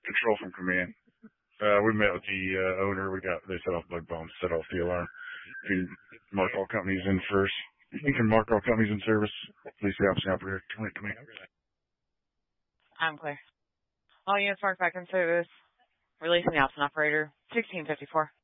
control from command. We met with the owner. They set off bug bombs, set off the alarm. You can mark all companies in first. You can mark all companies in service. Please the opposite operator. Command. I'm clear. All units marked back in service. Releasing the opposite operator. 1654.